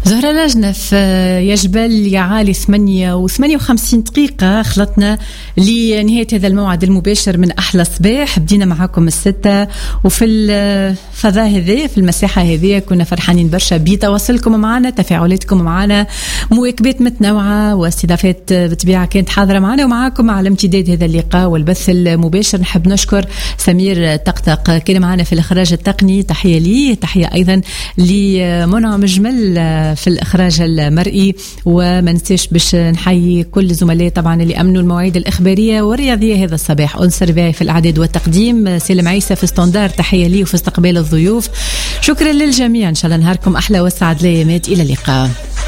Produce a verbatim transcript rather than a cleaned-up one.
زهرة لجنة يا جبل يا عالي ثمانية وثمانية وخمسين دقيقة خلطنا لنهاية هذا الموعد المباشر من أحلى صباح. بدينا معاكم الستة وفي الفضاء هذه في المساحة هذه كنا فرحانين برشا بتواصلكم معنا، تفاعلاتكم معنا، مواكبات متنوعة واستضافات بطبيعة كانت حاضرة معنا ومعاكم على امتداد هذا اللقاء والبث المباشر. نحب نشكر سمير طقطق كان معنا في الإخراج التقني، تحية لي، تحية أيضا لمنى مجمل في الإخراج المرئي، وما ننساش باش نحيي كل زملاء طبعا اللي أمنوا المواعيد الإخبارية والرياضية هذا الصباح. أنصر باعي في الإعداد والتقديم، سلم عيسى في ستاندار، تحية لي وفي استقبال الضيوف. شكرا للجميع، إن شاء الله نهاركم أحلى وسعد ليامات، إلى اللقاء.